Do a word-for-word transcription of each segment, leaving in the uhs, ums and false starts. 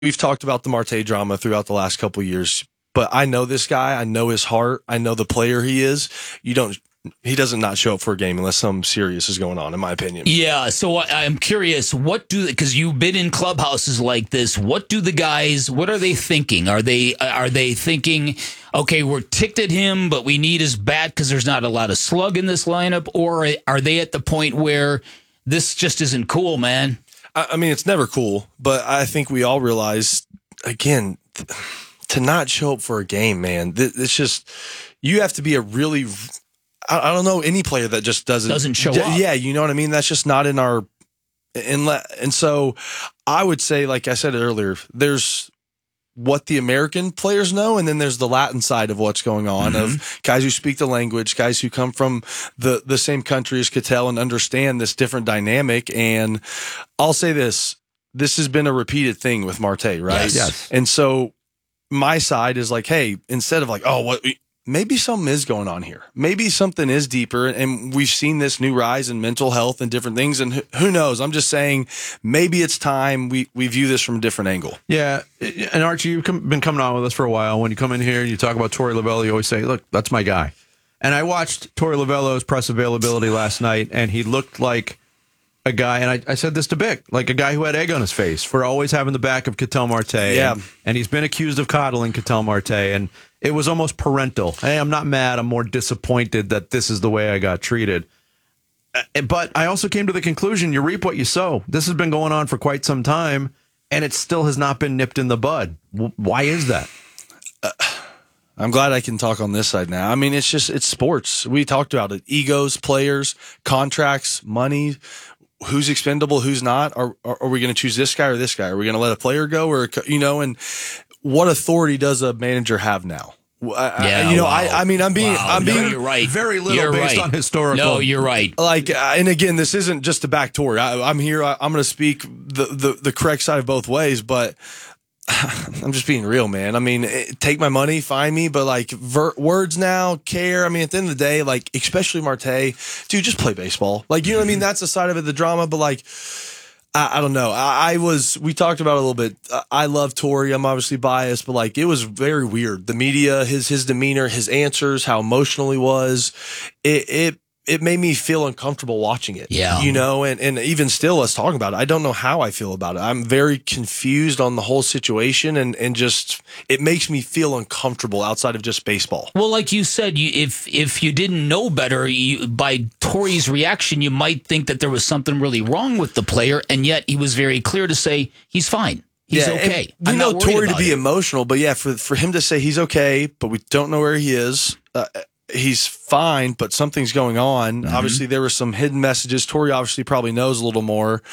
we've talked about the Marte drama throughout the last couple of years, but I know this guy. I know his heart. I know the player he is. You don't. He doesn't not show up for a game unless something serious is going on, in my opinion. Yeah, so I- I'm curious, what do, because you've been in clubhouses like this, what do the guys, what are they thinking? Are they are they thinking, okay, we're ticked at him, but we need his bat because there's not a lot of slug in this lineup? Or are they at the point where this just isn't cool, man? I, I mean, it's never cool, but I think we all realize, again, th- to not show up for a game, man, th- it's just, you have to be a really... I don't know any player that just doesn't doesn't show up. Yeah, you know what I mean? That's just not in our in and so I would say, like I said earlier, there's what the American players know, and then there's the Latin side of what's going on, mm-hmm. of guys who speak the language, guys who come from the the same country as Ketel and understand this different dynamic. And I'll say this, this has been a repeated thing with Marte, right? Yes. yes. And so my side is like, hey, instead of like, oh, what maybe something is going on here. Maybe something is deeper, and we've seen this new rise in mental health and different things, and who knows? I'm just saying maybe it's time we, we view this from a different angle. Yeah, and Archie, you've come, been coming on with us for a while. When you come in here and you talk about Torey Lovullo, you always say, look, that's my guy. And I watched Torey Lovullo's press availability last night, and he looked like a guy, and I, I said this to Bick, like a guy who had egg on his face for always having the back of Ketel Marte. Yeah. And, and he's been accused of coddling Ketel Marte, and it was almost parental. Hey, I'm not mad. I'm more disappointed that this is the way I got treated. But I also came to the conclusion, you reap what you sow. This has been going on for quite some time, and it still has not been nipped in the bud. Why is that? Uh, I'm glad I can talk on this side now. I mean, it's just, it's sports. We talked about it. Egos, players, contracts, money. Who's expendable, who's not? Are, are, are we going to choose this guy or this guy? Are we going to let a player go? Or, you know, and what authority does a manager have now? I, yeah, I, you know, wow. I, I mean, I'm being, wow. I'm being, no, you're right. Very little you're based right. on historical. No, you're right. Like, and again, this isn't just a back Torey. I, I'm here. I, I'm going to speak the, the, the correct side of both ways, but I'm just being real, man. I mean, take my money, find me, but like ver- words now, care. I mean, at the end of the day, like, especially Marte, dude, just play baseball. Like, you know what I mean? That's the side of it, the drama, but like, I, I don't know. I, I was, we talked about it a little bit. I, I love Torey. I'm obviously biased, but like, it was very weird. The media, his, his demeanor, his answers, how emotional he was. It, it, it made me feel uncomfortable watching it. Yeah. You know, and, and even still us talking about it, I don't know how I feel about it. I'm very confused on the whole situation, and, and just, it makes me feel uncomfortable outside of just baseball. Well, like you said, you, if if you didn't know better, you, by Torey's reaction, you might think that there was something really wrong with the player, and yet he was very clear to say he's fine. He's yeah, okay. We I'm know not worried Torey to about be it. emotional, but yeah, for, for him to say he's okay, but we don't know where he is, uh, he's fine, but something's going on. Mm-hmm. Obviously, there were some hidden messages. Torey obviously probably knows a little more.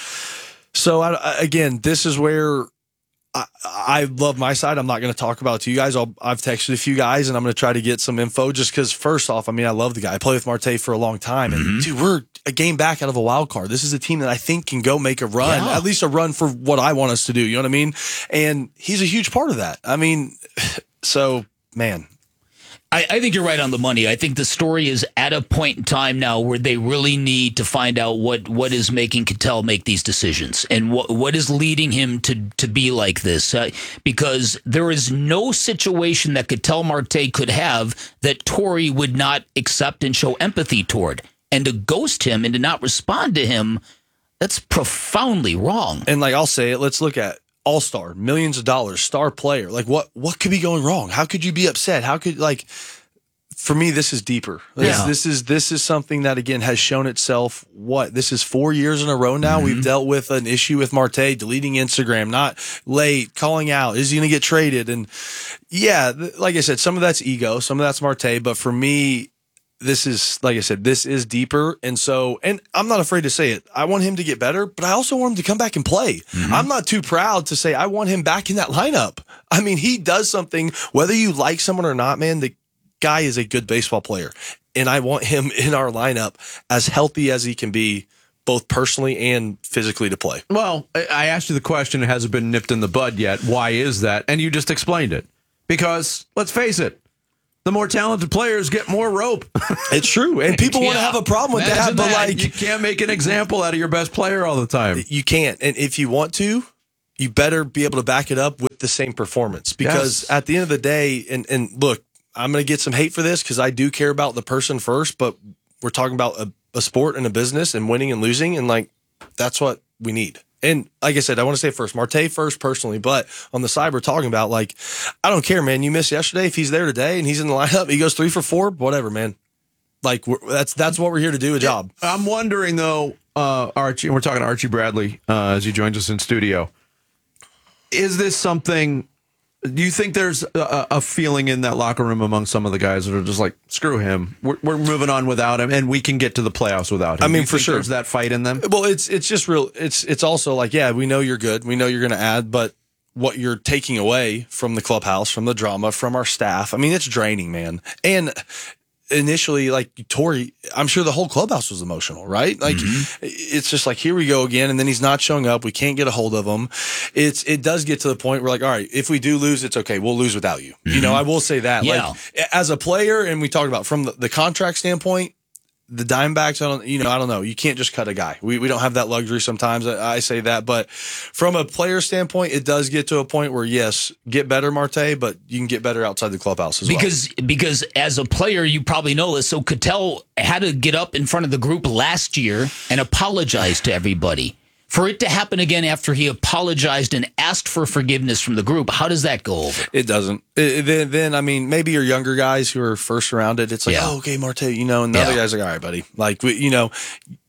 So, I, I, again, this is where I, I love my side. I'm not going to talk about it to you guys. I'll, I've texted a few guys, and I'm going to try to get some info just because, first off, I mean, I love the guy. I played with Marte for a long time. And, mm-hmm. dude, we're a game back out of a wild card. This is a team that I think can go make a run, yeah. at least a run for what I want us to do. You know what I mean? And he's a huge part of that. I mean, so, man. I, I think you're right on the money. I think the story is at a point in time now where they really need to find out what, what is making Ketel make these decisions and what what is leading him to, to be like this. Uh, because there is no situation that Ketel Marte could have that Torey would not accept and show empathy toward. And to ghost him and to not respond to him, that's profoundly wrong. And like I'll say it, let's look at all-star, millions of dollars, star player. Like what what could be going wrong? How could you be upset? How could, like, for me, this is deeper. This, yeah. this is this is something that, again, has shown itself. What, this is four years in a row now. Mm-hmm. We've dealt with an issue with Marte deleting Instagram, not late, calling out. Is he going to get traded? And yeah, like I said, some of that's ego, some of that's Marte. But for me, this is, like I said, this is deeper. And so, and I'm not afraid to say it. I want him to get better, but I also want him to come back and play. Mm-hmm. I'm not too proud to say I want him back in that lineup. I mean, he does something, whether you like someone or not, man, the guy is a good baseball player. And I want him in our lineup as healthy as he can be, both personally and physically, to play. Well, I asked you the question. It hasn't been nipped in the bud yet. Why is that? And you just explained it. Because, let's face it, the more talented players get more rope. It's true. And people yeah. want to have a problem with that, but that. like, you can't make an example out of your best player all the time. You can't. And if you want to, you better be able to back it up with the same performance. Because Yes. at the end of the day, and, and look, I'm going to get some hate for this because I do care about the person first, but we're talking about a, a sport and a business and winning and losing. And like, that's what we need. And like I said, I want to say first, Marte first personally, but on the side we're talking about, like, I don't care, man. You missed yesterday. If he's there today and he's in the lineup, he goes three for four, whatever, man. Like, we're, that's that's what we're here to do, a job. I'm wondering, though, uh, Archie, and we're talking to Archie Bradley uh, as he joins us in studio. Is this something, do you think there's a, a feeling in that locker room among some of the guys that are just like, screw him, we're, we're moving on without him, and we can get to the playoffs without him? I mean, Do you for think sure. there's that fight in them? Well, it's it's just real. It's it's also like, yeah, we know you're good. We know you're going to add, but what you're taking away from the clubhouse, from the drama, from our staff, I mean, it's draining, man. And initially, like Torrey, I'm sure the whole clubhouse was emotional, right? Like, mm-hmm. It's just like, here we go again, and then he's not showing up. We can't get a hold of him. It's it does get to the point where, like, all right, if we do lose, it's okay. We'll lose without you. Mm-hmm. You know, I will say that. Yeah. Like, as a player, and we talked about from the, the contract standpoint, the Diamondbacks, I don't, you know, I don't know. You can't just cut a guy. We we don't have that luxury sometimes. I, I say that, but from a player standpoint, it does get to a point where, yes, get better, Marte, but you can get better outside the clubhouse as because, well. Because as a player, you probably know this. So Cattell had to get up in front of the group last year and apologize to everybody. For it to happen again after he apologized and asked for forgiveness from the group, how does that go over? It doesn't. It, then, then, I mean, maybe your younger guys who are first rounded, it's like, Yeah. oh, okay, Marte, you know, and the Yeah. other guys are like, all right, buddy. Like, we, you know,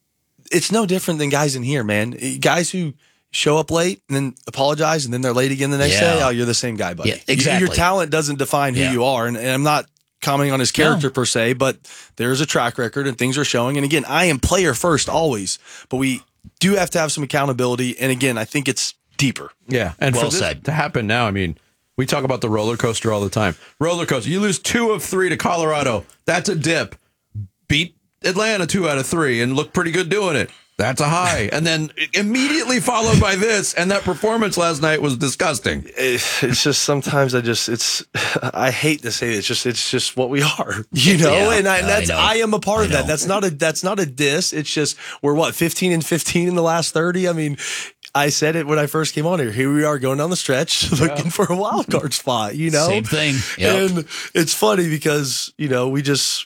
it's no different than guys in here, man. Guys who show up late and then apologize and then they're late again the next Yeah. day. Oh, you're the same guy, buddy. Yeah, exactly. Your talent doesn't define who Yeah. you are. And, and I'm not commenting on his character No. per se, but there's a track record and things are showing. And again, I am player first always, but we do have to have some accountability. And again, I think it's deeper. Yeah, and Well for this said. to happen now, I mean, we talk about the roller coaster all the time. Roller coaster, you lose two of three to Colorado. That's a dip. Beat Atlanta two out of three and look pretty good doing it. That's a high. And then immediately followed by this, and that performance last night was disgusting. It's just sometimes I just it's I hate to say it, it's just it's just what we are, you know. Yeah, and I, and that's I I, know. am a part I of that. know. That's not a that's not a diss. It's just we're what fifteen and fifteen in the last thirty. I mean, I said it when I first came on here. Here we are going down the stretch looking for a wild card spot. You know, Same thing. Yep. And it's funny because you know we just.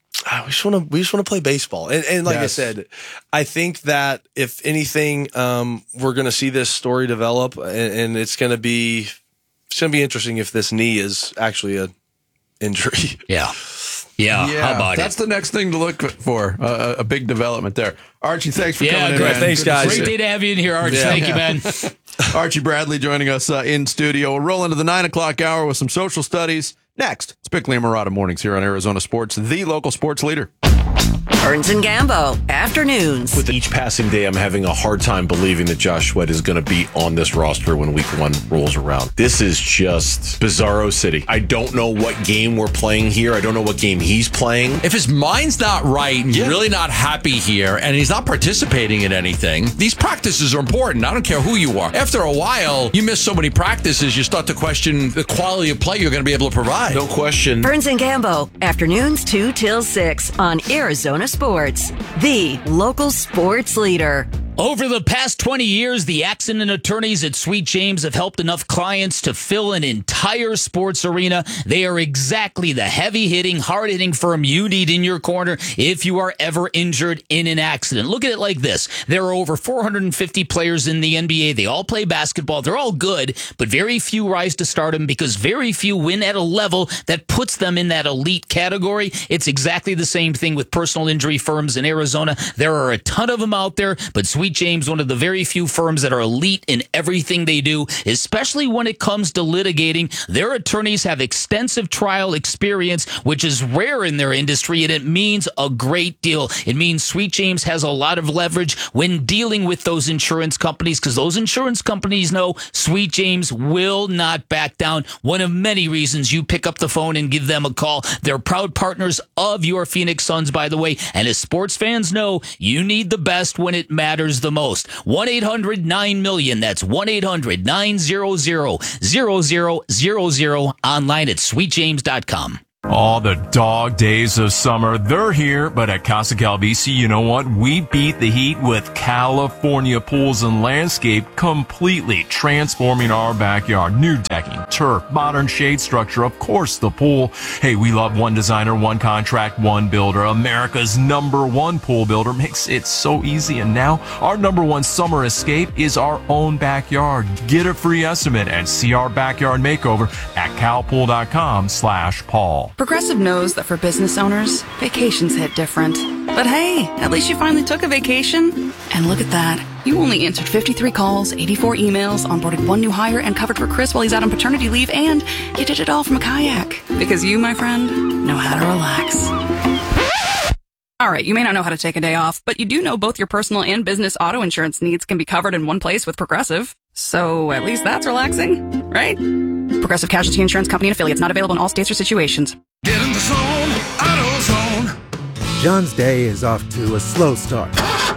We just want to. We just want to play baseball, and and like Yes. I said, I think that if anything, um, we're going to see this story develop, and, and it's going to be it's going to be interesting if this knee is actually a injury. Yeah. Yeah. How about that's it? the next thing to look for. Uh, a big development there. Archie, thanks for Yeah, coming in. great. man. Thanks, Good to guys. see Great you. day to have you in here, Arch. Yeah. Thank you, man. Archie Bradley joining us uh, in studio. We'll roll into the nine o'clock hour with some social studies. Next, it's Bickley and Murata Mornings here on Arizona Sports, the local sports leader. Burns and Gambo, afternoons. With each passing day, I'm having a hard time believing that Josh Sweat is going to be on this roster when week one rolls around. This is just bizarro city. I don't know what game we're playing here. I don't know what game he's playing. If his mind's not right and he's Yeah. really not happy here and he's not participating in anything, these practices are important. I don't care who you are. After a while, you miss so many practices, you start to question the quality of play you're going to be able to provide. No question. Burns and Gambo, afternoons two till six on Arizona Sports, the local sports leader. Over the past twenty years, the accident attorneys at Sweet James have helped enough clients to fill an entire sports arena. They are exactly the heavy-hitting, hard-hitting firm you need in your corner if you are ever injured in an accident. Look at it like this. There are over four hundred fifty players in the N B A. They all play basketball. They're all good, but very few rise to stardom because very few win at a level that puts them in that elite category. It's exactly the same thing with personal injury firms in Arizona. There are a ton of them out there, but Sweet James, one of the very few firms that are elite in everything they do, especially when it comes to litigating. Their attorneys have extensive trial experience, which is rare in their industry, and it means a great deal. It means Sweet James has a lot of leverage when dealing with those insurance companies because those insurance companies know Sweet James will not back down. One of many reasons you pick up the phone and give them a call. They're proud partners of your Phoenix Suns, by the way, and as sports fans know, you need the best when it matters the most. one eight hundred nine million. That's one eight hundred nine hundred zero zero zero zero online at sweet james dot com. All the dog days of summer, they're here, but at Casa Calvisi, you know what? We beat the heat with California Pools and Landscape, completely transforming our backyard. New decking, turf, modern shade structure, of course the pool. Hey, we love one designer, one contract, one builder. America's number one pool builder makes it so easy. And now our number one summer escape is our own backyard. Get a free estimate and see our backyard makeover at calpool.com slash Paul. Progressive knows that for business owners, vacations hit different. But hey, at least you finally took a vacation. And look at that. You only answered fifty-three calls, eighty-four emails, onboarded one new hire, and covered for Chris while he's out on paternity leave, and you did it all from a kayak. Because you, my friend, know how to relax. All right, you may not know how to take a day off, but you do know both your personal and business auto insurance needs can be covered in one place with Progressive. So at least that's relaxing, right? Progressive Casualty Insurance Company and affiliates, not available in all states or situations. Get in the zone, AutoZone. John's day is off to a slow start.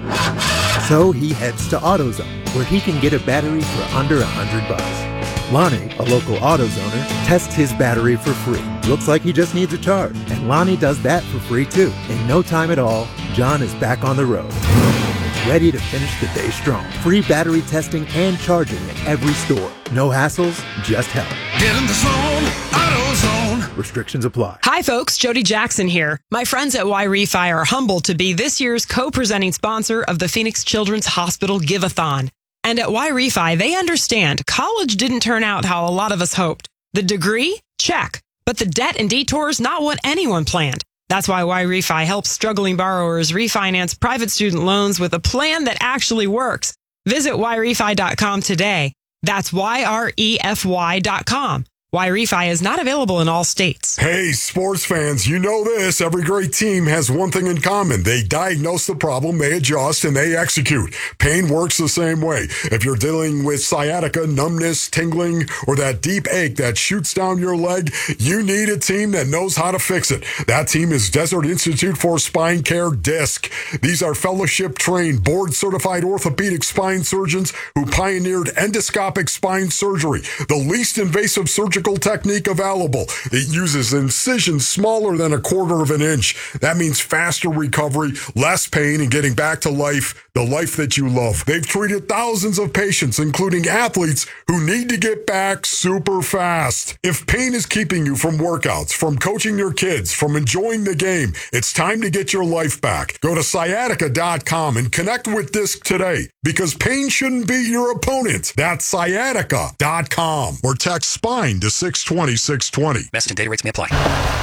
So he heads to AutoZone, where he can get a battery for under a hundred bucks. Lonnie, a local AutoZoner, tests his battery for free. Looks like he just needs a charge, and Lonnie does that for free too. In no time at all, John is back on the road, ready to finish the day strong. Free battery testing and charging at every store. No hassles, just help. Get in the zone, AutoZone. Restrictions apply. Hi folks, Jody Jackson here. My friends at Y-Refi are humbled to be this year's co-presenting sponsor of the Phoenix Children's Hospital Give-a-thon. And at Y-Refi, they understand college didn't turn out how a lot of us hoped. The degree? Check. But the debt and detours, not what anyone planned. That's why Y-Refi helps struggling borrowers refinance private student loans with a plan that actually works. Visit Y refi dot com today. That's Y R E F Y dot com. Y-Refi is not available in all states. Hey, sports fans, you know this. Every great team has one thing in common. They diagnose the problem, they adjust, and they execute. Pain works the same way. If you're dealing with sciatica, numbness, tingling, or that deep ache that shoots down your leg, you need a team that knows how to fix it. That team is Desert Institute for Spine Care, DISC. These are fellowship-trained, board-certified orthopedic spine surgeons who pioneered endoscopic spine surgery, the least invasive surgical technique available. It uses incisions smaller than a quarter of an inch. That means faster recovery, less pain, and getting back to life, the life that you love. They've treated thousands of patients, including athletes who need to get back super fast. If pain is keeping you from workouts, from coaching your kids, from enjoying the game, it's time to get your life back. Go to sciatica dot com and connect with DISC today, because pain shouldn't be your opponent. That's sciatica dot com, or text SPINE to six twenty, six twenty. Message and data rates may apply.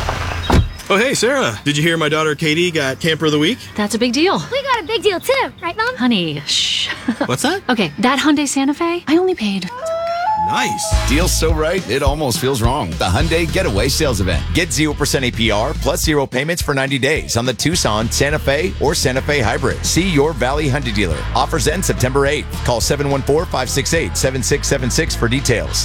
Oh, hey, Sarah. Did you hear my daughter Katie got Camper of the Week? That's a big deal. We got a big deal too, right, Mom? Honey, shh. What's that? Okay, that Hyundai Santa Fe, I only paid. Nice. Deal's so right, it almost feels wrong. The Hyundai Getaway Sales Event. Get zero percent A P R plus zero payments for ninety days on the Tucson, Santa Fe, or Santa Fe Hybrid. See your Valley Hyundai dealer. Offers end September eighth. Call seven one four, five six eight, seven six seven six for details.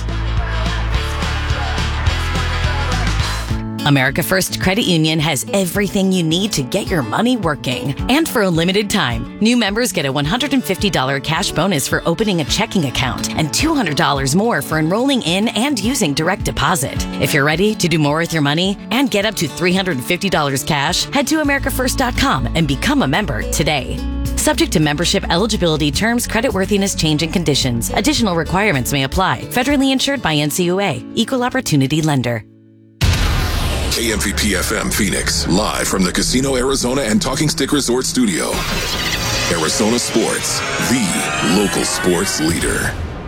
America First Credit Union has everything you need to get your money working. And for a limited time, new members get a one hundred fifty dollars cash bonus for opening a checking account and two hundred dollars more for enrolling in and using direct deposit. If you're ready to do more with your money and get up to three hundred fifty dollars cash, head to america first dot com and become a member today. Subject to membership eligibility, terms, creditworthiness, change, and conditions. Additional requirements may apply. Federally insured by N C U A. Equal Opportunity Lender. K M V P F M Phoenix, live from the Casino Arizona and Talking Stick Resort Studio. Arizona Sports, the local sports leader.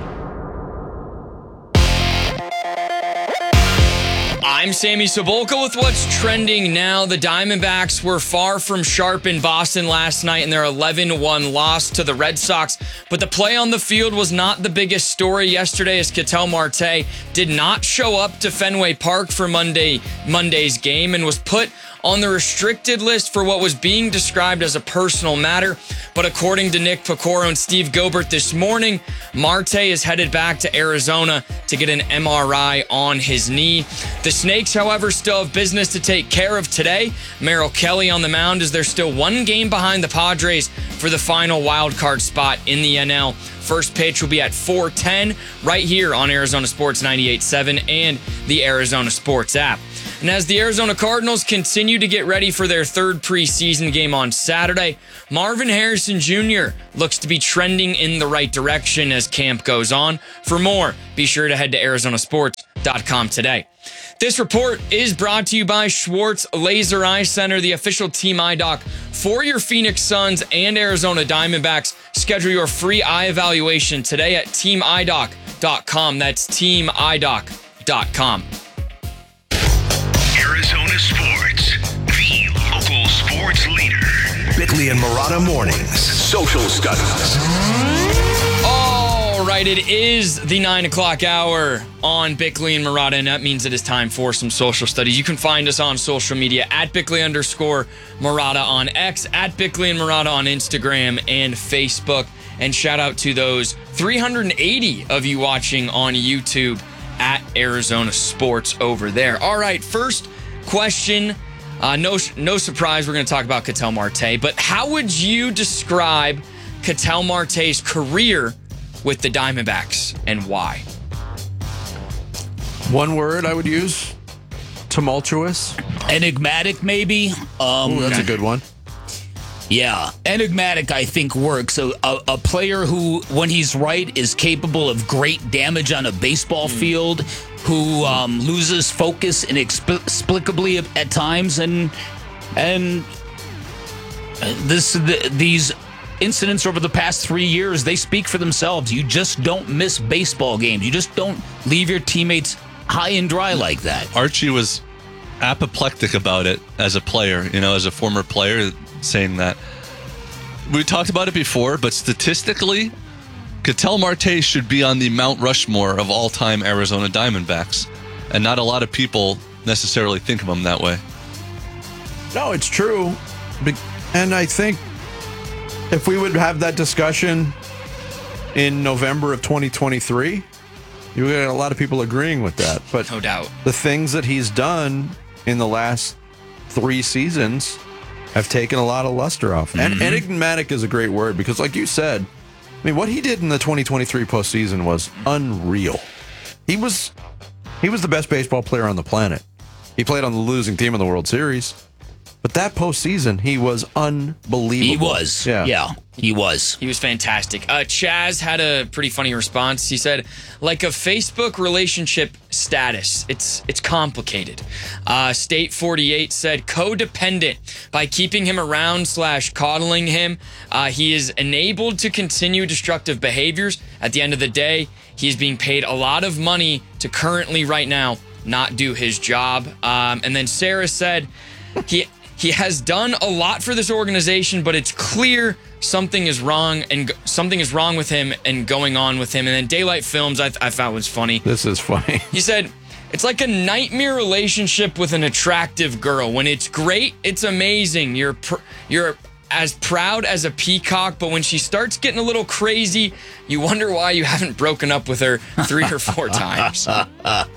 I'm Sammy Sobolka with what's trending now. The Diamondbacks were far from sharp in Boston last night in their eleven one loss to the Red Sox, but the play on the field was not the biggest story yesterday, as Ketel Marte did not show up to Fenway Park for Monday Monday's game and was put on the restricted list for what was being described as a personal matter. But according to Nick Pecoro and Steve Gobert this morning, Marte is headed back to Arizona to get an M R I on his knee. The Snakes, however, still have business to take care of today. Merrill Kelly on the mound as they're still one game behind the Padres for the final wild card spot in the N L. First pitch will be at four ten right here on Arizona Sports ninety-eight point seven and the Arizona Sports app. And as the Arizona Cardinals continue to get ready for their third preseason game on Saturday, Marvin Harrison Junior looks to be trending in the right direction as camp goes on. For more, be sure to head to Arizona Sports dot com today. This report is brought to you by Schwartz Laser Eye Center, the official team eye doc for your Phoenix Suns and Arizona Diamondbacks. Schedule your free eye evaluation today at team eye doc dot com. That's team eye doc dot com. Arizona Sports, the local sports leader. Bickley and Marotta Mornings, Social Studies. All right, it is the nine o'clock hour on Bickley and Marotta, and that means it is time for some social studies. You can find us on social media at Bickley underscore Marotta on X, at Bickley and Marotta on Instagram and Facebook. And shout out to those three hundred eighty of you watching on YouTube at Arizona Sports over there. All right, first question. Uh, no, no surprise, we're going to talk about Ketel Marte, but how would you describe Ketel Marte's career with the Diamondbacks and why? One word I would use: tumultuous. Enigmatic, maybe. Um, Ooh, that's a good one. Yeah, enigmatic, I think, works. So a, a player who, when he's right, is capable of great damage on a baseball field, who um, loses focus inexplicably at times, and and this the, these incidents over the past three years, they speak for themselves. You just don't miss baseball games. You just don't leave your teammates high and dry like that. Archie was apoplectic about it as a player, you know, as a former player, saying that. We talked about it before, but statistically, Ketel Marte should be on the Mount Rushmore of all-time Arizona Diamondbacks, and not a lot of people necessarily think of him that way. No, it's true. And I think if we would have that discussion in November of twenty twenty-three, you would get a lot of people agreeing with that. But no doubt, the things that he's done in the last three seasons have taken a lot of luster off. Mm-hmm. And enigmatic is a great word because, like you said, I mean, what he did in the twenty twenty-three postseason was unreal. He was he was the best baseball player on the planet. He played on the losing team in the World Series. But that postseason, he was unbelievable. He was. Yeah. yeah, he was. He was fantastic. Uh, Chaz had a pretty funny response. He said, like a Facebook relationship status, it's it's complicated. Uh, State forty-eight said, codependent. By keeping him around slash coddling him, uh, he is enabled to continue destructive behaviors. At the end of the day, he's being paid a lot of money to currently, right now, not do his job. Um, and then Sarah said, he... He has done a lot for this organization, but it's clear something is wrong and go- something is wrong with him and going on with him. And then Daylight Films, I, th- I found was funny. This is funny. He said, it's like a nightmare relationship with an attractive girl. When it's great, it's amazing. You're pr- you're as proud as a peacock, but when she starts getting a little crazy, you wonder why you haven't broken up with her three or four times. uh,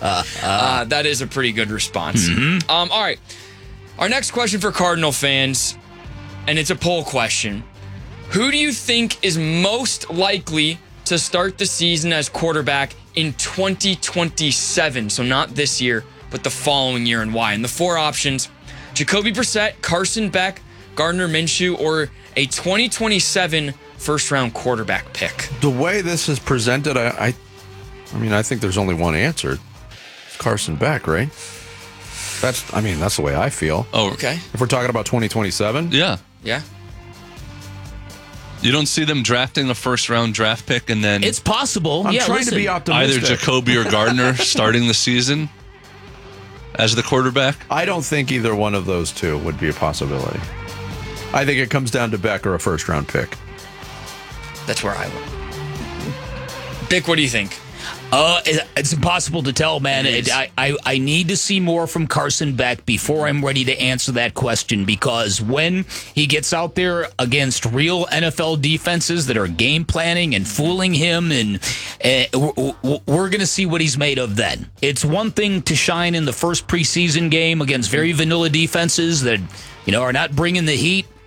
that is a pretty good response. Mm-hmm. Um, all right. Our next question for Cardinal fans, and it's a poll question. Who do you think is most likely to start the season as quarterback in twenty twenty-seven? So not this year, but the following year, and why? And the four options: Jacoby Brissett, Carson Beck, Gardner Minshew, or a twenty twenty-seven first-round quarterback pick. The way this is presented, I, I, I mean, I think there's only one answer. It's Carson Beck, right? That's, I mean, that's the way I feel. Oh, okay. If we're talking about twenty twenty-seven? Yeah. Yeah. You don't see them drafting a first round draft pick and then. It's possible. I'm yeah, trying listen. to be optimistic. Either Jacoby or Gardner starting the season as the quarterback? I don't think either one of those two would be a possibility. I think it comes down to Beck or a first round pick. That's where I would. Dick, what do you think? Uh, it's impossible to tell, man. It, I, I, I need to see more from Carson Beck before I'm ready to answer that question, because when he gets out there against real N F L defenses that are game planning and fooling him, and uh, we're going to see what he's made of then. It's one thing to shine in the first preseason game against very vanilla defenses that, you know, are not bringing the heat.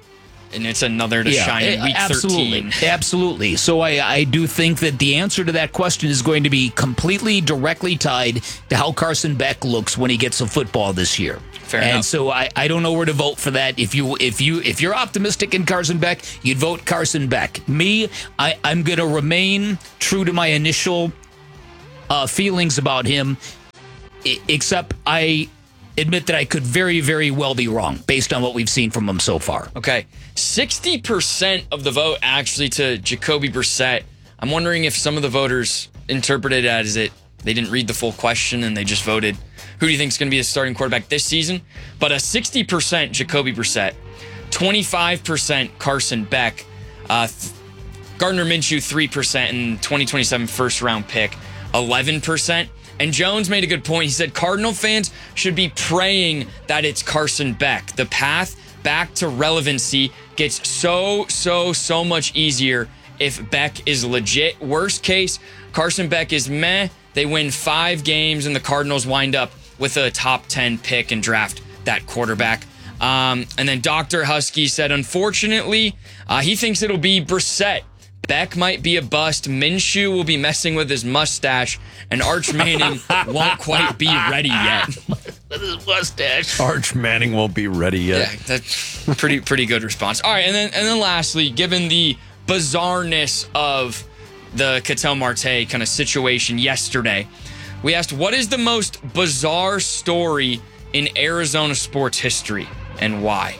And it's another to shine in week absolutely, thirteen. Absolutely. So I, I do think that the answer to that question is going to be completely directly tied to how Carson Beck looks when he gets a football this year. Fair and enough. so I, I don't know where to vote for that. If you if you if you're optimistic in Carson Beck, you'd vote Carson Beck. Me, I, I'm going to remain true to my initial uh, feelings about him, I, except I admit that I could very, very well be wrong based on what we've seen from him so far. Okay. sixty percent of the vote actually to Jacoby Brissett. I'm wondering if some of the voters interpreted it as it they didn't read the full question and they just voted who do you think is going to be the starting quarterback this season? But a sixty percent Jacoby Brissett, twenty-five percent Carson Beck, uh, th- Gardner Minshew three percent and twenty twenty-seven first round pick, eleven percent. And Jones made a good point. He said Cardinal fans should be praying that it's Carson Beck. The path back to relevancy gets so, so, so much easier if Beck is legit. Worst case, Carson Beck is meh. They win five games and the Cardinals wind up with a top ten pick and draft that quarterback. Um, and then Doctor Husky said, unfortunately, uh, he thinks it'll be Brissett. Beck might be a bust. Minshew will be messing with his mustache, and Arch Manning won't quite be ready yet. With his mustache. Arch Manning won't be ready yet. Yeah, that's pretty pretty good response. All right, and then and then lastly, given the bizarreness of the Ketel Marte kind of situation yesterday, we asked, what is the most bizarre story in Arizona sports history and why?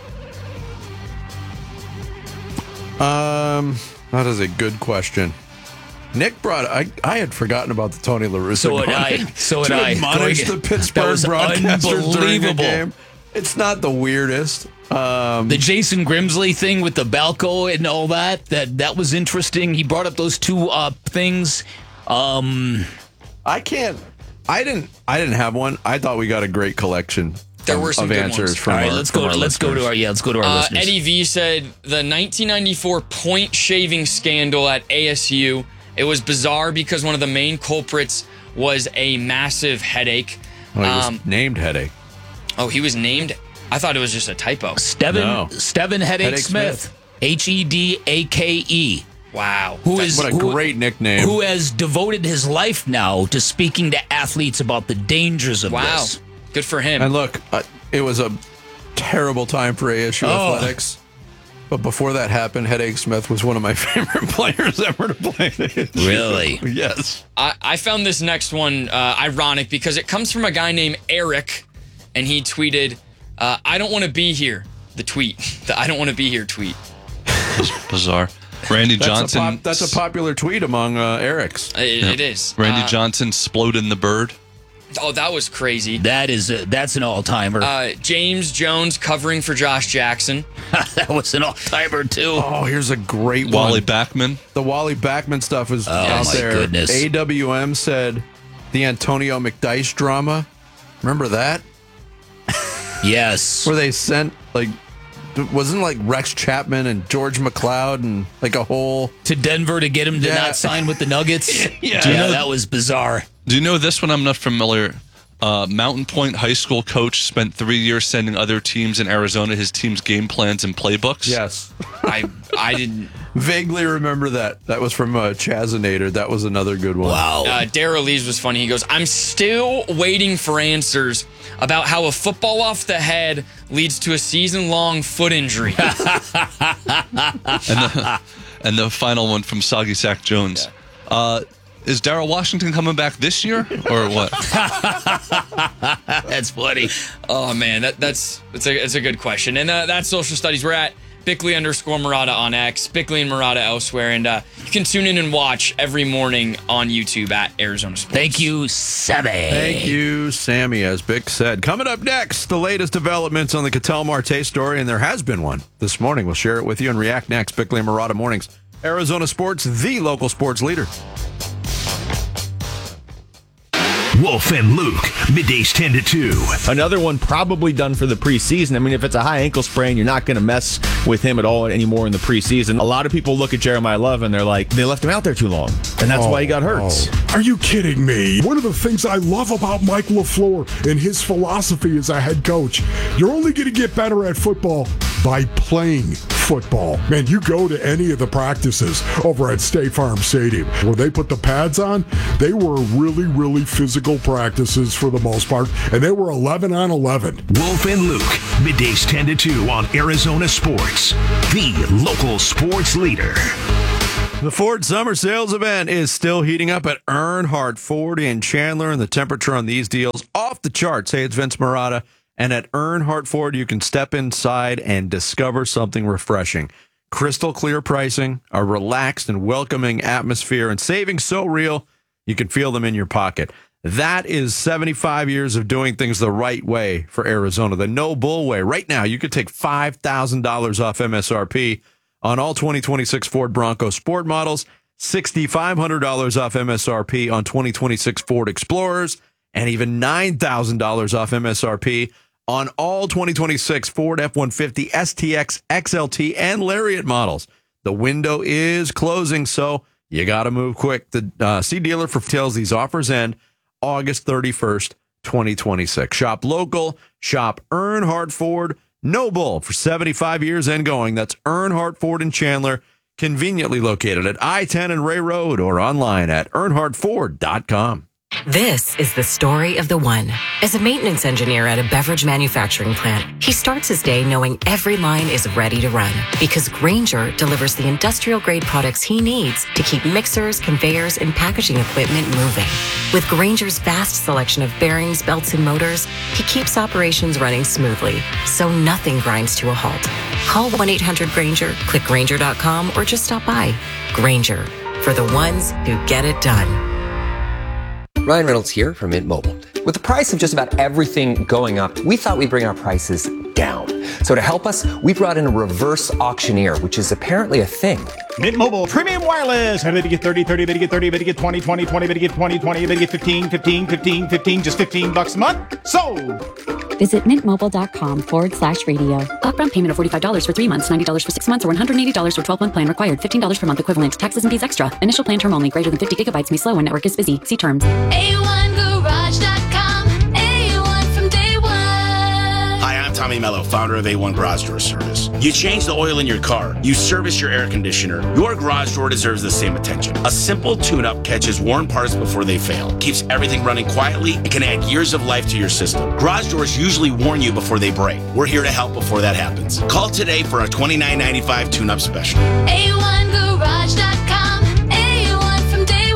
Um, that is a good question. Nick brought. I I had forgotten about the Tony La Russa. So had going I. in So had to I. admonish Going- the that Pittsburgh was broadcasters during the unbelievable. game. It's not the weirdest. Um, The Jason Grimsley thing with the Balco and all that, that that was interesting. He brought up those two uh, things. Um, I can't. I didn't. I didn't have one. I thought we got a great collection. There of, were some of good answers ones. from all right, our, let's from go. our To, let's go to listeners. our yeah. Let's go to our Uh, listeners. Eddie V said the nineteen ninety-four point shaving scandal at A S U. It was bizarre because one of the main culprits was a massive headache. Oh, he was Um, named Headache. oh, he was named. I thought it was just a typo. Steven No. Steven Headache, Headache Smith, Smith. H E D A K E. Wow. Who is What a who- great nickname. Who has devoted his life now to speaking to athletes about the dangers of Wow. this. Good for him. And look, uh, it was a terrible time for A S U Oh. athletics. But before that happened, Headache Smith was one of my favorite players ever to play. Really? Yes. I, I found this next one uh, ironic because it comes from a guy named Eric, and he tweeted, uh, I don't want to be here. The tweet. The I don't want to be here tweet. Bizarre. Randy That's Johnson. A pop, that's a popular tweet among uh, Eric's. It, it is. Randy Uh, Johnson exploding the bird. Oh, that was crazy. That is a, that's an all timer. Uh, James Jones covering for Josh Jackson. that was an all timer too. Oh, here's a great Wally one. Backman. The Wally Backman stuff is Oh, out my there. goodness. A W M said the Antonio McDice drama. Remember that? Yes. Where they sent, like, wasn't like Rex Chapman and George McLeod and like a whole. To Denver to get him to Yeah. not sign with the Nuggets. Yeah. Do you know, that was bizarre. Do you know this one? I'm not familiar. Uh, Mountain Point High School coach spent three years sending other teams in Arizona his team's game plans and playbooks. Yes. I I didn't. Vaguely remember that. That was from uh, Chazinator. That was another good one. Wow. Uh, Daryl Lees was funny. He goes, I'm still waiting for answers about how a football off the head leads to a season-long foot injury. And the, and the final one from Soggy Sack Jones. Uh, is Darrell Washington coming back this year or what? That's funny. Oh man, that, that's that's a that's a good question. And uh, that's social studies. We're at Bickley underscore Murata on X, Bickley and Murata elsewhere, and uh, you can tune in and watch every morning on YouTube at Arizona Sports. Thank you, Sammy. Thank you, Sammy. As Bick said, coming up next, the latest developments on the Ketel Marte story, and there has been one this morning. We'll share it with you and react next. Bickley and Murata mornings, Arizona Sports, the local sports leader. Wolf and Luke, middays ten to two. Another one probably done for the preseason. I mean, if it's a high ankle sprain, you're not going to mess with him at all anymore in the preseason. A lot of people look at Jeremiah Love and they're like, they left him out there too long. And that's Oh, why he got hurt. oh. Are you kidding me? One of the things I love about Mike LaFleur and his philosophy as a head coach, you're only going to get better at football by playing football. Man, you go to any of the practices over at State Farm Stadium where they put the pads on, they were really, really physical practices for the most part, and they were eleven on eleven. Wolf and Luke, middays ten to two on Arizona Sports, the local sports leader. The Ford Summer Sales Event is still heating up at Earnhardt Ford in Chandler, and the temperature on these deals off the charts. Hey, it's Vince Marotta, and at Earnhardt Ford, you can step inside and discover something refreshing. Crystal clear pricing, a relaxed and welcoming atmosphere, and savings so real, you can feel them in your pocket. That is seventy-five years of doing things the right way for Arizona, the no bull way. Right now, you could take five thousand dollars off M S R P on all twenty twenty-six Ford Bronco Sport models, six thousand five hundred dollars off M S R P on twenty twenty-six Ford Explorers, and even nine thousand dollars off M S R P on all twenty twenty-six Ford F one fifty, S T X, X L T, and Lariat models. The window is closing, so you got to move quick. The uh, see dealer for details. These offers end August thirty-first, twenty twenty-six. Shop local, shop Earnhardt Ford. No bull for seventy-five years and going. That's Earnhardt Ford in Chandler, conveniently located at I ten and Ray Road, or online at earnhardt ford dot com. This is the story of the one. As a maintenance engineer at a beverage manufacturing plant, he starts his day knowing every line is ready to run because Grainger delivers the industrial-grade products he needs to keep mixers, conveyors, and packaging equipment moving. With Grainger's vast selection of bearings, belts, and motors, he keeps operations running smoothly, so nothing grinds to a halt. Call one eight hundred Grainger, click Grainger dot com, or just stop by. Grainger, for the ones who get it done. Ryan Reynolds here from Mint Mobile. With the price of just about everything going up, we thought we'd bring our prices down. So to help us, we brought in a reverse auctioneer, which is apparently a thing. Mint Mobile Premium Wireless. How to get thirty, thirty, how to get thirty, how to get twenty, twenty, twenty, how to get twenty, twenty, how to get fifteen, fifteen, fifteen, fifteen, just fifteen bucks a month? Sold! Visit mintmobile.com forward slash radio. Upfront payment of forty-five dollars for three months, ninety dollars for six months, or one hundred eighty dollars for twelve-month plan required. fifteen dollars per month equivalent. Taxes and fees extra. Initial plan term only. Greater than fifty gigabytes may slow when network is busy. See terms. A one garage dot com. A one from day one. Hi, I'm Tommy Mello, founder of A one Garage Door Service. You change the oil in your car. You service your air conditioner. Your garage door deserves the same attention. A simple tune-up catches worn parts before they fail, keeps everything running quietly, and can add years of life to your system. Garage doors usually warn you before they break. We're here to help before that happens. Call today for our twenty-nine ninety-five tune-up special. A one garage dot com. A one from day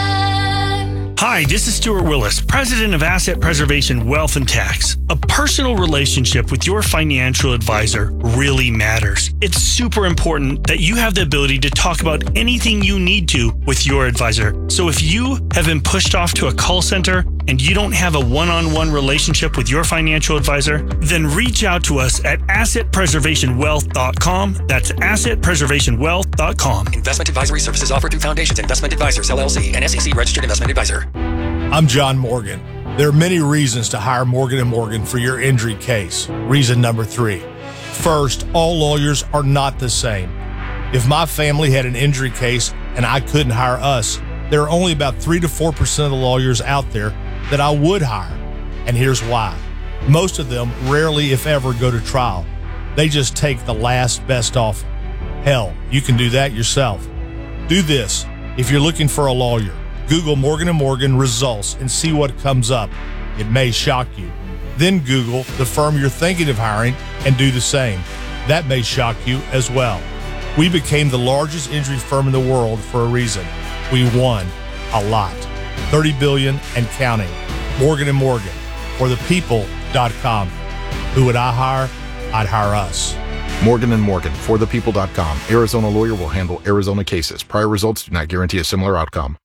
one. Hi, this is Stuart Willis, president of Asset Preservation Wealth and Tax. A personal relationship with your financial advisor really matters. It's super important that you have the ability to talk about anything you need to with your advisor. So if you have been pushed off to a call center and you don't have a one-on-one relationship with your financial advisor, then reach out to us at asset preservation wealth dot com. That's asset preservation wealth dot com. Investment advisory services offered through Foundations Investment Advisors, L L C, an S E C registered investment advisor. I'm John Morgan. There are many reasons to hire Morgan and Morgan for your injury case. Reason number three. First, all lawyers are not the same. If my family had an injury case and I couldn't hire us, there are only about three to four percent of the lawyers out there that I would hire. And here's why. Most of them rarely, if ever, go to trial. They just take the last best offer. Hell, you can do that yourself. Do this. If you're looking for a lawyer, Google Morgan and Morgan results and see what comes up. It may shock you. Then Google the firm you're thinking of hiring and do the same. That may shock you as well. We became the largest injury firm in the world for a reason. We won a lot. thirty billion dollars and counting. Morgan and Morgan, for the people dot com. Who would I hire? I'd hire us. Morgan and Morgan, for the people dot com. Arizona lawyer will handle Arizona cases. Prior results do not guarantee a similar outcome.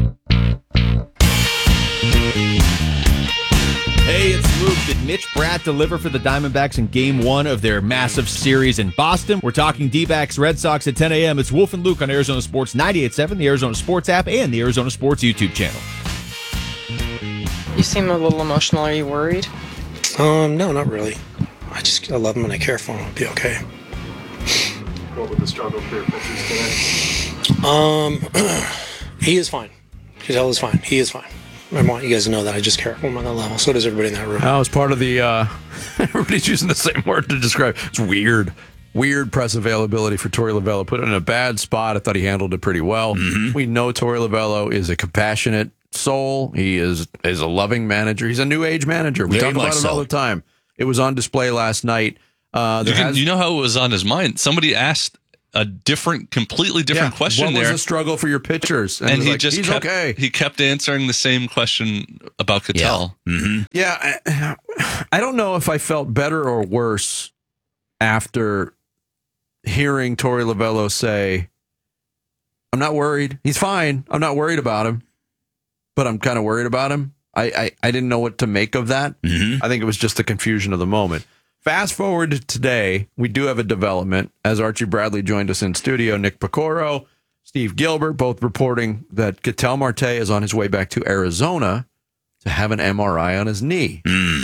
Hey, it's Luke. Did Mitch Bratt deliver for the Diamondbacks in game one of their massive series in Boston? We're talking D-backs, Red Sox at ten a.m. It's Wolf and Luke on Arizona Sports ninety-eight point seven, the Arizona Sports app, and the Arizona Sports YouTube channel. You seem a little emotional. Are you worried? Um, no, not really. I just I love him and I care for him. I'll be okay. What would the struggle for your pitchers today? Um, he is fine. Giselle is fine. He is fine. I want you guys to know that I just care for him on that level. So does everybody in that room. That was part of the, uh, everybody's using the same word to describe. It's weird. Weird press availability for Torey Lovello. Put it in a bad spot. I thought he handled it pretty well. Mm-hmm. We know Torey Lovello is a compassionate soul. He is is a loving manager. He's a new age manager. We Very talk about it so. all the time. It was on display last night. Uh, You, there can, has- you know how it was on his mind? Somebody asked a different, completely different Yeah, question what there. was the struggle for your pitchers? And, it was he like, just he's kept, okay. he kept answering the same question about Cattell. Yeah. Mm-hmm. Yeah, I, I don't know if I felt better or worse after hearing Torey Lovello say, I'm not worried. He's fine. I'm not worried about him, but I'm kind of worried about him. I, I, I didn't know what to make of that. Mm-hmm. I think it was just the confusion of the moment. Fast forward to today, we do have a development. As Archie Bradley joined us in studio, Nick Picoro, Steve Gilbert, both reporting that Ketel Marte is on his way back to Arizona to have an M R I on his knee. Mm.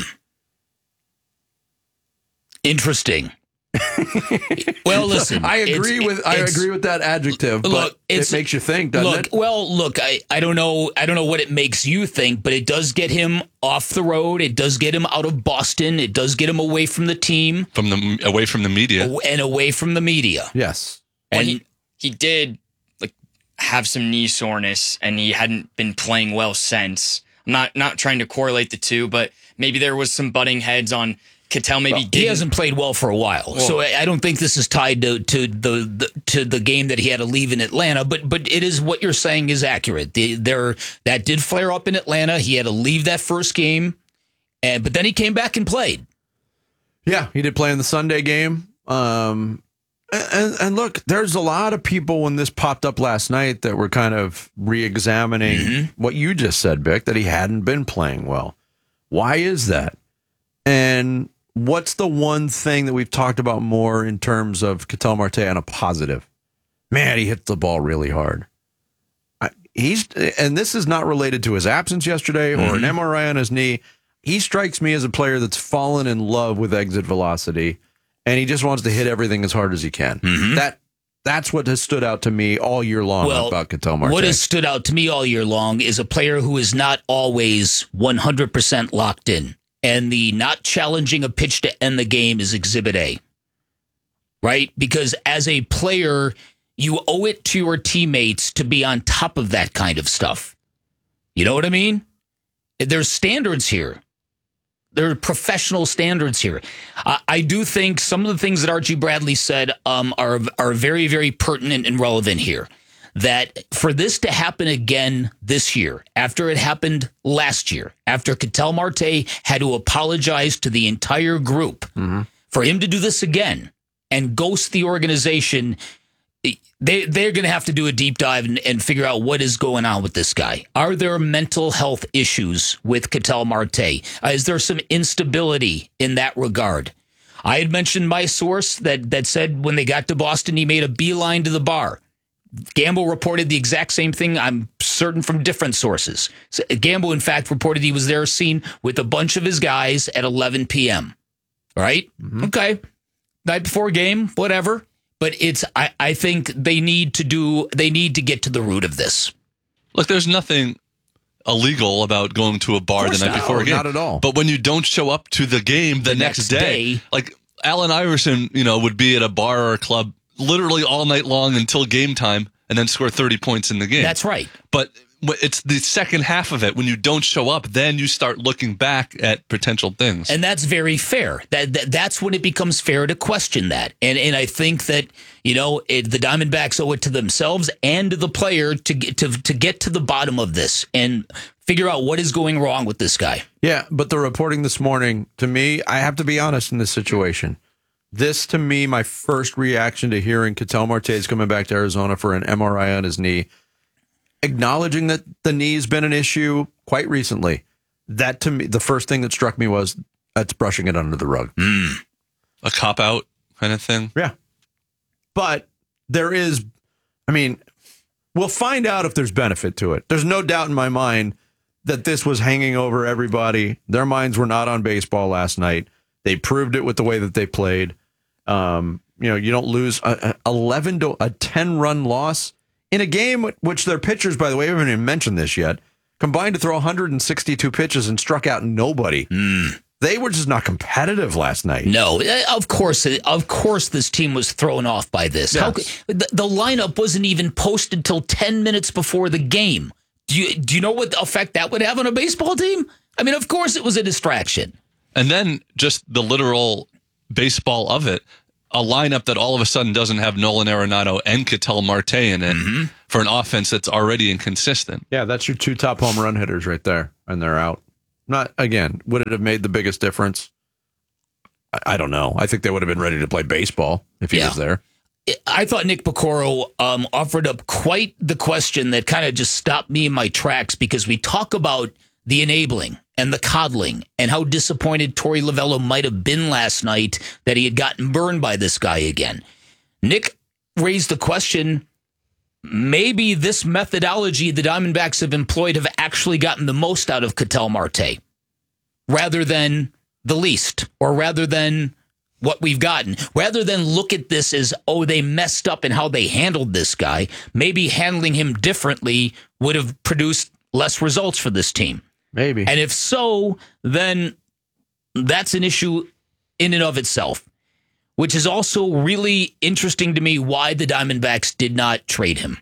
Interesting. Well, listen. I agree it's- with I it's- agree with that adjective, but Look, it it's- makes you think, doesn't look, it? Well, look, I, I don't know I don't know what it makes you think, but it does get him off the road. It does get him out of Boston. It does get him away from the team, From the away from the media. and away from the media. Yes. Well, And he, he did like have some knee soreness, and he hadn't been playing well since. I'm not not trying to correlate the two, but maybe there was some butting heads on Ketel. Maybe Well, he didn't. hasn't played well for a while, Well- so I I don't think this is tied to to the, the to the game that he had to leave in Atlanta. But but it is what you're saying is accurate. The, there that did flare up in Atlanta. He had to leave that first game, and but then he came back and played. Yeah, he did play in the Sunday game. Um, and, and look, there's a lot of people when this popped up last night that were kind of re-examining Mm-hmm. what you just said, Vic, that he hadn't been playing well. Why is that? And what's the one thing that we've talked about more in terms of Ketel Marte on a positive? Man, he hits the ball really hard. I, he's and this is not related to his absence yesterday or Mm-hmm. an M R I on his knee. He strikes me as a player that's fallen in love with exit velocity, and he just wants to hit everything as hard as he can. Mm-hmm. That that's what has stood out to me all year long Well, about Ketel Marte. what has stood out to me all year long is a player who is not always one hundred percent locked in. And the not challenging a pitch to end the game is exhibit A. Right? Because as a player, you owe it to your teammates to be on top of that kind of stuff. You know what I mean? There's standards here. There are professional standards here. I, I do think some of the things that Archie Bradley said um, are are very, very pertinent and relevant here. That for this to happen again this year, after it happened last year, after Ketel Marte had to apologize to the entire group, for him to do this again and ghost the organization, they, they're going to have to do a deep dive and, and figure out what is going on with this guy. Are there mental health issues with Ketel Marte? Uh, is there some instability in that regard? I had mentioned my source that, that said when they got to Boston, he made a beeline to the bar. Gamble reported the exact same thing, I'm certain, from different sources. So Gamble, in fact, reported he was there seen with a bunch of his guys at eleven p.m. Right? Mm-hmm. Okay. Night before game, whatever. But it's I, I think they need to do they need to get to the root of this. Look, there's nothing illegal about going to a bar the night not. before a No, game. not at all. But when you don't show up to the game the, The next, next day, day- like Allen Iverson, you know, would be at a bar or a club literally all night long until game time and then score thirty points in the game. That's right. But it's the second half of it. When you don't show up, then you start looking back at potential things. And that's very fair. That, that that's when it becomes fair to question that. And and I think that, you know, it, the Diamondbacks owe it to themselves and to the player to get to to get to the bottom of this and figure out what is going wrong with this guy. Yeah, but the reporting this morning, to me, I have to be honest in this situation. This, to me, my first reaction to hearing Ketel Marte is coming back to Arizona for an M R I on his knee, acknowledging that the knee's been an issue quite recently. That, to me, the first thing that struck me was that's brushing it under the rug. Mm. A cop-out kind of thing? Yeah. But there is, I mean, we'll find out if there's benefit to it. There's no doubt in my mind that this was hanging over everybody. Their minds were not on baseball last night. They proved it with the way that they played. Um, you know, you don't lose a, a eleven to a ten run loss in a game which their pitchers, by the way, we haven't even mentioned this yet. combined to throw one hundred sixty-two pitches and struck out nobody. Mm. They were just not competitive last night. No, of course, of course, this team was thrown off by this. Yes. How, the, the lineup wasn't even posted till ten minutes before the game. Do you do you know what effect that would have on a baseball team? I mean, of course, it was a distraction. And then just the literal baseball of it, a lineup that all of a sudden doesnn't have Nolan Arenado and Ketel Marte in it mm-hmm. for an offense that's already inconsistent. Yeah, that's your two top home run hitters right there, and they're out. Not again. Would it have made the biggest difference? I, I don't know. I think they would have been ready to play baseball if he Yeah. was there. I thought Nick Piccolo um, offered up quite the question that kind of just stopped me in my tracks, because we talk about the enabling and the coddling and how disappointed Torey Lovullo might have been last night that he had gotten burned by this guy again. Nick raised the question, maybe this methodology the Diamondbacks have employed have actually gotten the most out of Ketel Marte rather than the least, or rather than what we've gotten. Rather than look at this as, oh, they messed up in how they handled this guy, maybe handling him differently would have produced less results for this team. Maybe. And if so, then that's an issue in and of itself, which is also really interesting to me why the Diamondbacks did not trade him.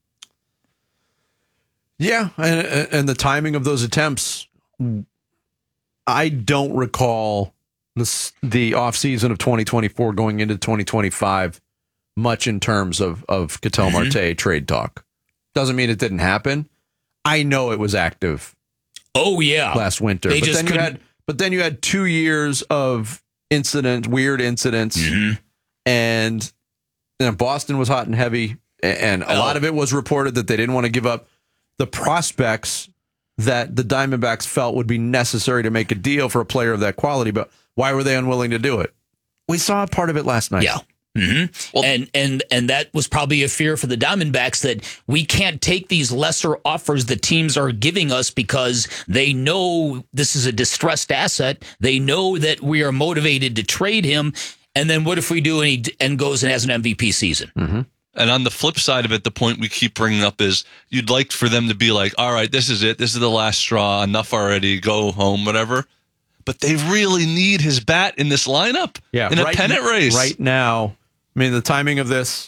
Yeah, and, and the timing of those attempts, I don't recall the, the offseason of twenty twenty-four going into twenty twenty-five much in terms of, of Ketel Marte mm-hmm. trade talk. Doesn't mean it didn't happen. I know it was active. Oh, yeah. Last winter. They but, just then you had, but then you had two years of incident, weird incidents, mm-hmm. and you know, Boston was hot and heavy, and a oh. lot of it was reported that they didn't want to give up the prospects that the Diamondbacks felt would be necessary to make a deal for a player of that quality. But why were they unwilling to do it? We saw part of it last night. Yeah. Mm-hmm. Well, and and and that was probably a fear for the Diamondbacks, that we can't take these lesser offers the teams are giving us because they know this is a distressed asset. They know that we are motivated to trade him. And then what if we do and he and goes and has an M V P season? Mm-hmm. And on the flip side of it, the point we keep bringing up is you'd like for them to be like, all right, this is it. This is the last straw. Enough already. Go home, whatever. But they really need his bat in this lineup. Yeah, in a right pennant n- race. Right now, I mean, the timing of this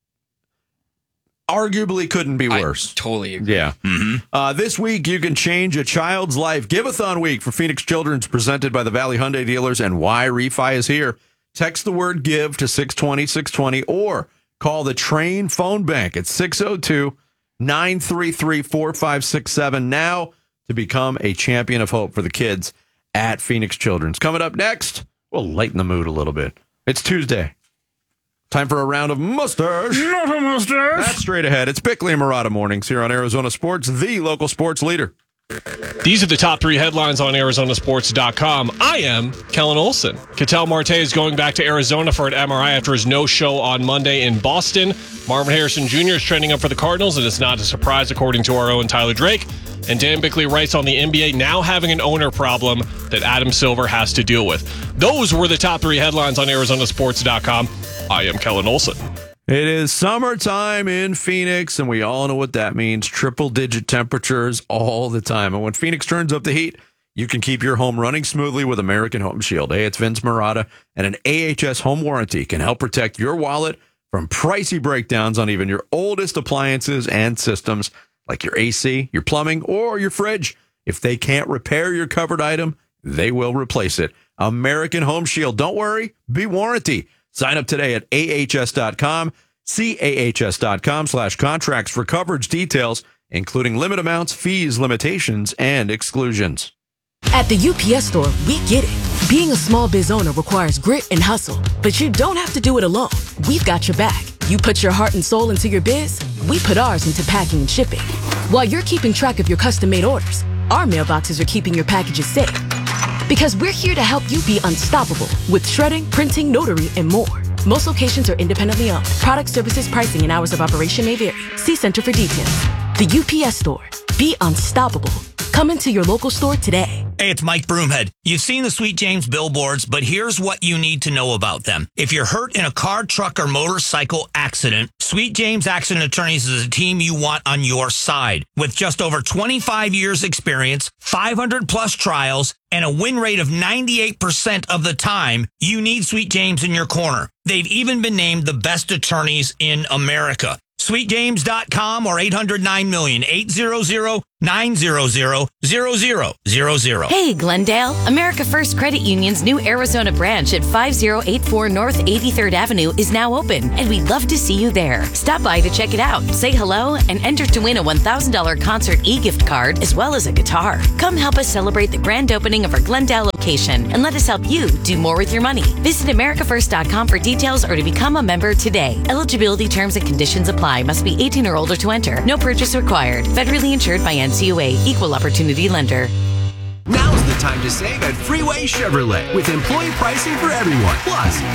arguably couldn't be worse. I totally agree. Yeah. Mm-hmm. Uh, this week, you can change a child's life. Give-a-thon week for Phoenix Children's, presented by the Valley Hyundai dealers, and Y Refi is here. Text the word GIVE to six twenty, six twenty, or call the Train phone bank at six oh two, nine three three, four five six seven now to become a champion of hope for the kids at Phoenix Children's. Coming up next, we'll lighten the mood a little bit. It's Tuesday. Time for a round of mustache. Not a mustache. That's straight ahead. It's Bickley and Murata Mornings here on Arizona Sports, the local sports leader. These are the top three headlines on Arizona Sports dot com. I am Kellen Olson. Ketel Marte is going back to Arizona for an M R I after his no-show on Monday in Boston. Marvin Harrison Junior is trending up for the Cardinals, and it's not a surprise, according to our own Tyler Drake. And Dan Bickley writes on the N B A now having an owner problem that Adam Silver has to deal with. Those were the top three headlines on Arizona Sports dot com. I am Kellen Olson. It is summertime in Phoenix, and we all know what that means. Triple-digit temperatures all the time. And when Phoenix turns up the heat, you can keep your home running smoothly with American Home Shield. Hey, it's Vince Murata, and an A H S home warranty can help protect your wallet from pricey breakdowns on even your oldest appliances and systems, like your A C, your plumbing, or your fridge. If they can't repair your covered item, they will replace it. American Home Shield. Don't worry, be warranty. Sign up today at A H S dot com, C A H S dot com slash contracts for coverage details, including limit amounts, fees, limitations, and exclusions. At the U P S Store, we get it. Being a small biz owner requires grit and hustle, but you don't have to do it alone. We've got your back. You put your heart and soul into your biz, we put ours into packing and shipping. While you're keeping track of your custom-made orders, our mailboxes are keeping your packages safe. Because we're here to help you be unstoppable with shredding, printing, notary, and more. Most locations are independently owned. Product, services, pricing, and hours of operation may vary. See Center for details. The U P S Store. Be unstoppable. Come into your local store today. Hey, it's Mike Broomhead. You've seen the Sweet James billboards, but here's what you need to know about them. If you're hurt in a car, truck, or motorcycle accident, Sweet James Accident Attorneys is a team you want on your side. With just over twenty-five years experience, five hundred plus trials, and a win rate of ninety-eight percent of the time, you need Sweet James in your corner. They've even been named the best attorneys in America. sweet james dot com or eight hundred nine million, eight hundred, nine hundred, zero zero zero zero. Hey, Glendale. America First Credit Union's new Arizona branch at five oh eight four North eighty-third Avenue is now open, and we'd love to see you there. Stop by to check it out, say hello, and enter to win a one thousand dollars concert e-gift card as well as a guitar. Come help us celebrate the grand opening of our Glendale location, and let us help you do more with your money. Visit america first dot com for details or to become a member today. Eligibility terms and conditions apply. Must be eighteen or older to enter. No purchase required. Federally insured by N C U A. Equal Opportunity Lender. Now's the time to save at Freeway Chevrolet with employee pricing for everyone. Plus,